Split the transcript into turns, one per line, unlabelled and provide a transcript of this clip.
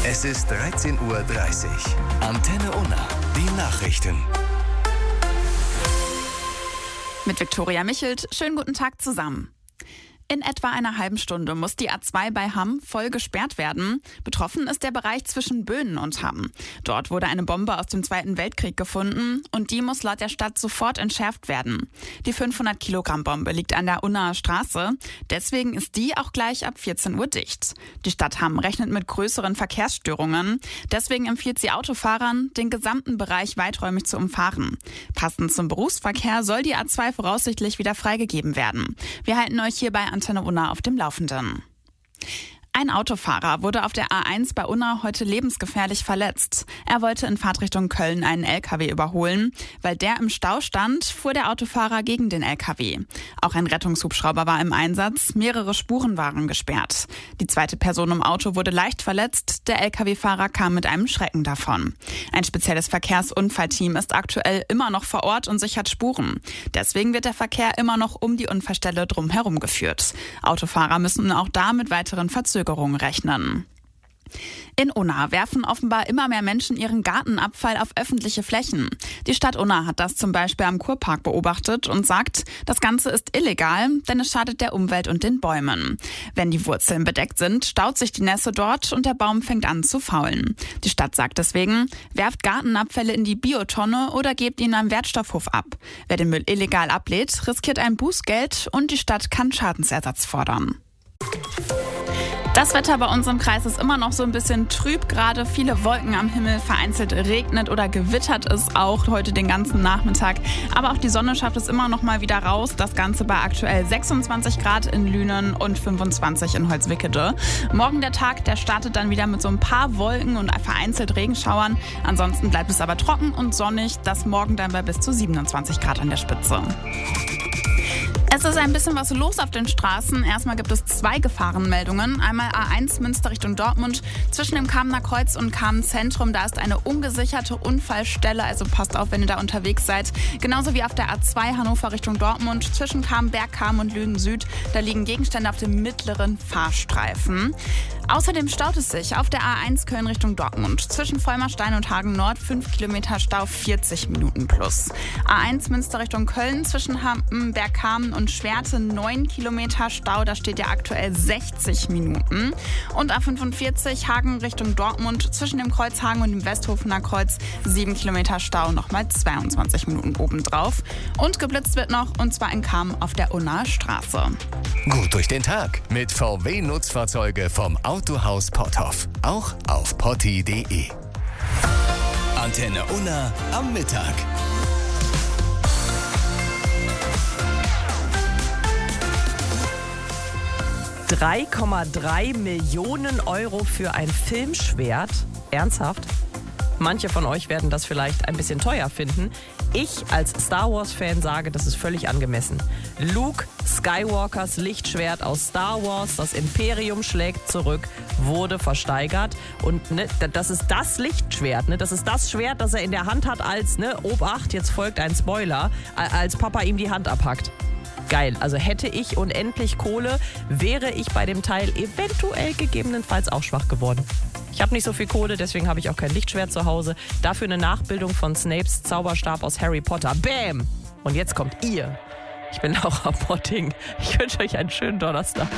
Es ist 13:30 Uhr. Antenne Unna, die Nachrichten.
Mit Viktoria Michelt, schönen guten Tag zusammen. In etwa einer halben Stunde muss die A2 bei Hamm voll gesperrt werden. Betroffen ist der Bereich zwischen Böhnen und Hamm. Dort wurde eine Bombe aus dem Zweiten Weltkrieg gefunden und die muss laut der Stadt sofort entschärft werden. Die 500-Kilogramm-Bombe liegt an der Unnaer Straße. Deswegen ist die auch gleich ab 14 Uhr dicht. Die Stadt Hamm rechnet mit größeren Verkehrsstörungen. Deswegen empfiehlt sie Autofahrern, den gesamten Bereich weiträumig zu umfahren. Passend zum Berufsverkehr soll die A2 voraussichtlich wieder freigegeben werden. Wir halten euch hierbei Antenne Unna auf dem Laufenden. Ein Autofahrer wurde auf der A1 bei Unna heute lebensgefährlich verletzt. Er wollte in Fahrtrichtung Köln einen LKW überholen. Weil der im Stau stand, fuhr der Autofahrer gegen den LKW. Auch ein Rettungshubschrauber war im Einsatz. Mehrere Spuren waren gesperrt. Die zweite Person im Auto wurde leicht verletzt. Der LKW-Fahrer kam mit einem Schrecken davon. Ein spezielles Verkehrsunfallteam ist aktuell immer noch vor Ort und sichert Spuren. Deswegen wird der Verkehr immer noch um die Unfallstelle drumherum geführt. Autofahrer müssen auch da mit weiteren Verzögerungen rechnen. In Unna werfen offenbar immer mehr Menschen ihren Gartenabfall auf öffentliche Flächen. Die Stadt Unna hat das zum Beispiel am Kurpark beobachtet und sagt, das Ganze ist illegal, denn es schadet der Umwelt und den Bäumen. Wenn die Wurzeln bedeckt sind, staut sich die Nässe dort und der Baum fängt an zu faulen. Die Stadt sagt deswegen, werft Gartenabfälle in die Biotonne oder gebt ihn am Wertstoffhof ab. Wer den Müll illegal ablehnt, riskiert ein Bußgeld und die Stadt kann Schadensersatz fordern. Das Wetter bei uns im Kreis ist immer noch so ein bisschen trüb, gerade viele Wolken am Himmel, vereinzelt regnet oder gewittert es auch heute den ganzen Nachmittag. Aber auch die Sonne schafft es immer noch mal wieder raus. Das Ganze bei aktuell 26 Grad in Lünen und 25 in Holzwickede. Morgen der Tag, der startet dann wieder mit so ein paar Wolken und vereinzelt Regenschauern. Ansonsten bleibt es aber trocken und sonnig. Das morgen dann bei bis zu 27 Grad an der Spitze. Es ist ein bisschen was los auf den Straßen. Erstmal gibt es 2 Gefahrenmeldungen. Einmal A1 Münster Richtung Dortmund. Zwischen dem Kamener Kreuz und Kamen Zentrum, da ist eine ungesicherte Unfallstelle. Also passt auf, wenn ihr da unterwegs seid. Genauso wie auf der A2 Hannover Richtung Dortmund. Zwischen Kamen-Berg, Kamen und Lünen Süd. Da liegen Gegenstände auf dem mittleren Fahrstreifen. Außerdem staut es sich auf der A1 Köln Richtung Dortmund. Zwischen Vollmerstein und Hagen Nord 5 Kilometer Stau, 40 Minuten plus. A1 Münster Richtung Köln zwischen Berg, Kamen und Schwerte 9 Kilometer Stau, da steht ja aktuell 60 Minuten. Und A45 Hagen Richtung Dortmund zwischen dem Kreuz Hagen und dem Westhofener Kreuz 7 Kilometer Stau, nochmal 22 Minuten obendrauf. Und geblitzt wird noch, und zwar in Kamen auf der Unnaer Straße.
Gut durch den Tag mit VW-Nutzfahrzeuge vom Autohaus Potthoff. Auch auf potti.de. Antenne Unna am Mittag.
3,3 Millionen Euro für ein Filmschwert? Ernsthaft? Manche von euch werden das vielleicht ein bisschen teuer finden. Ich als Star Wars-Fan sage, das ist völlig angemessen. Luke Skywalkers Lichtschwert aus Star Wars, das Imperium schlägt zurück, wurde versteigert. Und das ist das Lichtschwert, das ist das Schwert, das er in der Hand hat als, Obacht, jetzt folgt ein Spoiler, als Papa ihm die Hand abhackt. Geil, also hätte ich unendlich Kohle, wäre ich bei dem Teil eventuell gegebenenfalls auch schwach geworden. Ich habe nicht so viel Kohle, deswegen habe ich auch kein Lichtschwert zu Hause. Dafür eine Nachbildung von Snapes Zauberstab aus Harry Potter. Bäm! Und jetzt kommt ihr. Ich bin Laura Potting. Ich wünsche euch einen schönen Donnerstag.